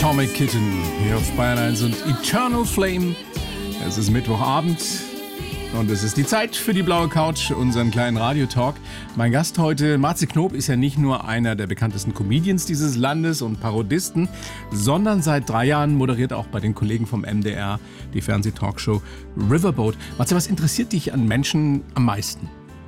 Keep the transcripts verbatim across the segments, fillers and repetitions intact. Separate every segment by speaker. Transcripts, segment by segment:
Speaker 1: Atomic Kitten hier auf Bayern eins und Eternal Flame. Es ist Mittwochabend und es ist die Zeit für die blaue Couch, unseren kleinen Radiotalk. Mein Gast heute, Matze Knob, ist ja nicht nur einer der bekanntesten Comedians dieses Landes und Parodisten, sondern seit drei Jahren moderiert auch bei den Kollegen vom M D R die Fernsehtalkshow Riverboat. Matze, was interessiert dich an Menschen am meisten?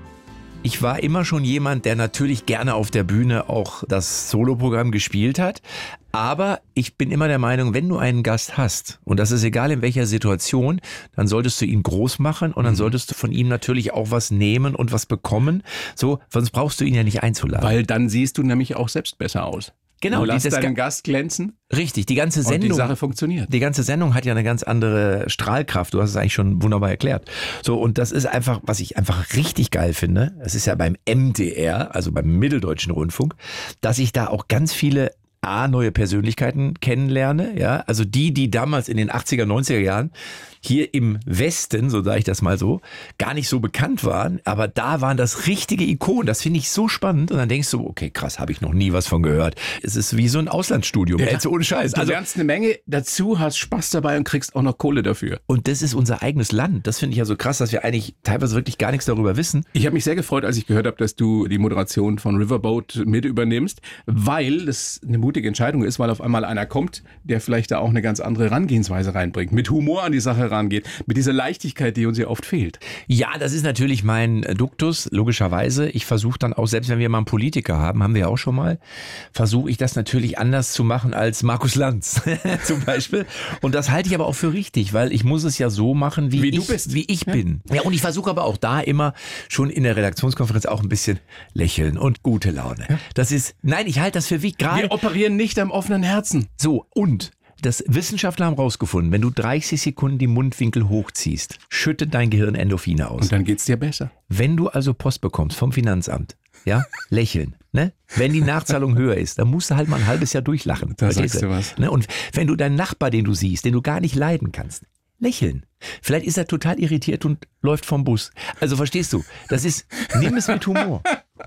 Speaker 2: Ich war immer schon jemand, der natürlich gerne auf der Bühne auch das Soloprogramm gespielt hat. Aber ich bin immer der Meinung, wenn du einen Gast hast, und das ist egal in welcher Situation, dann solltest du ihn groß machen und dann solltest du von ihm natürlich auch was nehmen und was bekommen. So, sonst brauchst du ihn ja nicht einzuladen.
Speaker 1: Weil dann siehst du nämlich auch selbst besser aus.
Speaker 2: Genau,
Speaker 1: du lässt
Speaker 2: die, das
Speaker 1: deinen Gast glänzen.
Speaker 2: Richtig, die ganze Sendung.
Speaker 1: Und die Sache funktioniert.
Speaker 2: Die ganze Sendung hat ja eine ganz andere Strahlkraft. Du hast es eigentlich schon wunderbar erklärt. So, und das ist einfach, was ich einfach richtig geil finde. Es ist ja beim M D R, also beim Mitteldeutschen Rundfunk, dass ich da auch ganz viele A, neue Persönlichkeiten kennenlerne, ja, also die, die damals in den achtziger, neunziger Jahren hier im Westen, so sage ich das mal so, gar nicht so bekannt waren, aber da waren das richtige Ikonen, das finde ich so spannend und dann denkst du, okay, krass, habe ich noch nie was von gehört. Es ist wie so ein Auslandsstudium, ja, jetzt ohne Scheiß.
Speaker 1: Du
Speaker 2: also,
Speaker 1: lernst eine Menge dazu, hast Spaß dabei und kriegst auch noch Kohle dafür.
Speaker 2: Und das ist unser eigenes Land, das finde ich ja so krass, dass wir eigentlich teilweise wirklich gar nichts darüber wissen.
Speaker 1: Ich habe mich sehr gefreut, als ich gehört habe, dass du die Moderation von Riverboat mit übernimmst, weil das eine mutige Entscheidung ist, weil auf einmal einer kommt, der vielleicht da auch eine ganz andere Herangehensweise reinbringt, mit Humor an die Sache rangeht, mit dieser Leichtigkeit, die uns ja oft fehlt.
Speaker 2: Ja, das ist natürlich mein Duktus, logischerweise. Ich versuche dann auch, selbst wenn wir mal einen Politiker haben, haben wir ja auch schon mal, versuche ich das natürlich anders zu machen als Markus Lanz zum Beispiel. Und das halte ich aber auch für richtig, weil ich muss es ja so machen, wie,
Speaker 1: wie
Speaker 2: ich,
Speaker 1: du bist.
Speaker 2: Wie ich
Speaker 1: ja.
Speaker 2: bin. Ja, und ich versuche aber auch da immer schon in der Redaktionskonferenz auch ein bisschen lächeln und gute Laune. Ja. Das ist, nein, ich halte das für wichtig.
Speaker 1: Wir operieren nicht am offenen Herzen.
Speaker 2: So, und das Wissenschaftler haben rausgefunden, wenn du dreißig Sekunden die Mundwinkel hochziehst, schüttet dein Gehirn Endorphine aus.
Speaker 1: Und dann geht's dir besser.
Speaker 2: Wenn du also Post bekommst vom Finanzamt, ja, lächeln, ne? Wenn die Nachzahlung höher ist, dann musst du halt mal ein halbes Jahr durchlachen.
Speaker 1: Da sagst du was.
Speaker 2: Ne? Und wenn du deinen Nachbar, den du siehst, den du gar nicht leiden kannst, lächeln. Vielleicht ist er total irritiert und läuft vom Bus. Also verstehst du, das ist, nimm es mit Humor.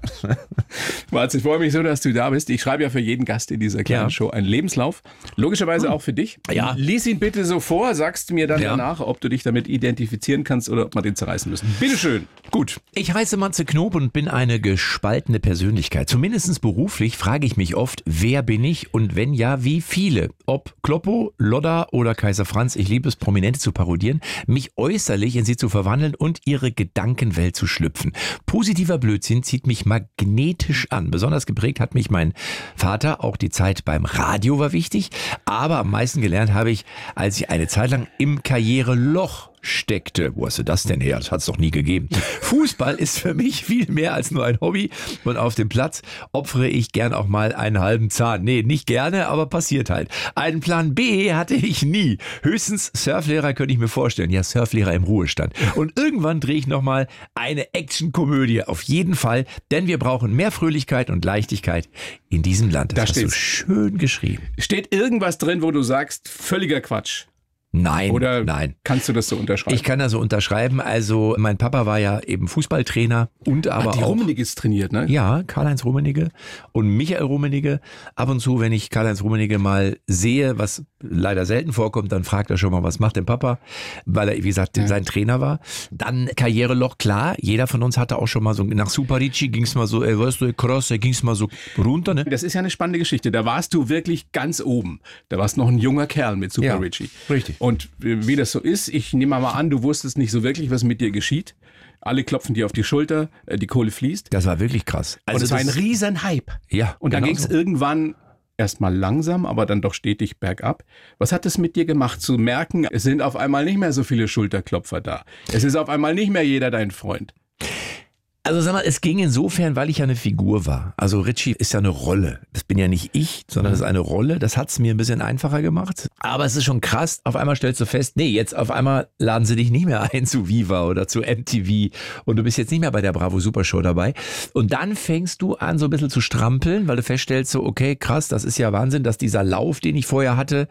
Speaker 1: Marz, ich freue mich so, dass du da bist. Ich schreibe ja für jeden Gast in dieser kleinen ja. Show einen Lebenslauf. Logischerweise hm. auch für dich.
Speaker 2: Ja.
Speaker 1: Lies ihn bitte so vor, sagst mir dann
Speaker 2: ja.
Speaker 1: danach, ob du dich damit identifizieren kannst oder ob wir den zerreißen müssen. Bitteschön.
Speaker 2: Gut. Ich heiße Matze Knob und bin eine gespaltene Persönlichkeit. Zumindest beruflich frage ich mich oft, wer bin ich und wenn ja, wie viele? Ob Kloppo, Lodda oder Kaiser Franz, ich liebe es, Prominente zu parodieren, mich äußerlich in sie zu verwandeln und ihre Gedankenwelt zu schlüpfen. Positiver Blödsinn zieht mich magnetisch an. Besonders geprägt hat mich mein Vater. Auch die Zeit beim Radio war wichtig. Aber am meisten gelernt habe ich, als ich eine Zeit lang im Karriereloch steckte. Wo hast du das denn her? Das hat es doch nie gegeben. Fußball ist für mich viel mehr als nur ein Hobby. Und auf dem Platz opfere ich gern auch mal einen halben Zahn. Nee, nicht gerne, aber passiert halt. Einen Plan B hatte ich nie. Höchstens Surflehrer könnte ich mir vorstellen. Ja, Surflehrer im Ruhestand. Und irgendwann drehe ich nochmal eine Actionkomödie. Auf jeden Fall. Denn wir brauchen mehr Fröhlichkeit und Leichtigkeit in diesem Land. Das
Speaker 1: da
Speaker 2: hast du schön geschrieben.
Speaker 1: Steht irgendwas drin, wo du sagst, völliger Quatsch?
Speaker 2: Nein,
Speaker 1: Oder
Speaker 2: nein.
Speaker 1: Kannst du das so unterschreiben?
Speaker 2: Ich kann das so unterschreiben. Also mein Papa war ja eben Fußballtrainer und aber
Speaker 1: ah, die
Speaker 2: auch...
Speaker 1: Rummeniges trainiert, ne?
Speaker 2: Ja, Karl-Heinz Rummenigge und Michael Rummenigge. Ab und zu, wenn ich Karl-Heinz Rummenigge mal sehe, was leider selten vorkommt, dann fragt er schon mal, was macht denn Papa? Weil er, wie gesagt, ja. sein Trainer war. Dann Karriereloch, klar. Jeder von uns hatte auch schon mal so, nach Super Ricci ging es mal so, ey, weißt du, krass, da ging es mal so runter, ne?
Speaker 1: Das ist ja eine spannende Geschichte. Da warst du wirklich ganz oben. Da warst noch ein junger Kerl mit Super
Speaker 2: ja,
Speaker 1: Ricci.
Speaker 2: Richtig.
Speaker 1: Und wie das so ist, ich nehme mal an, du wusstest nicht so wirklich, was mit dir geschieht. Alle klopfen dir auf die Schulter, die Kohle fließt.
Speaker 2: Das war wirklich krass.
Speaker 1: Also es war ein riesen Hype.
Speaker 2: Ja.
Speaker 1: Und dann
Speaker 2: genau
Speaker 1: ging es
Speaker 2: so.
Speaker 1: irgendwann erstmal langsam, aber dann doch stetig bergab. Was hat es mit dir gemacht, zu merken, es sind auf einmal nicht mehr so viele Schulterklopfer da. Es ist auf einmal nicht mehr jeder dein Freund.
Speaker 2: Also sag mal, es ging insofern, weil ich ja eine Figur war. Also Ricci ist ja eine Rolle. Das bin ja nicht ich, sondern das ist eine Rolle. Das hat es mir ein bisschen einfacher gemacht. Aber es ist schon krass. Auf einmal stellst du fest, nee, jetzt auf einmal laden sie dich nicht mehr ein zu Viva oder zu M T V und du bist jetzt nicht mehr bei der Bravo Supershow dabei. Und dann fängst du an, so ein bisschen zu strampeln, weil du feststellst, so okay, krass, das ist ja Wahnsinn, dass dieser Lauf, den ich vorher hatte,